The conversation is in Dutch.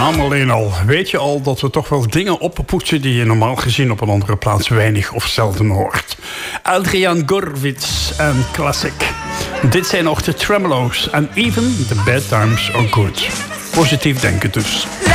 naam alleen al weet je al dat we toch wel dingen oppoetsen die je normaal gezien op een andere plaats weinig of zelden hoort. Adrian Gorwitz en Classic. Dit zijn nog de Tremolo's en Even the Bad Times Are Good. Positief denken dus.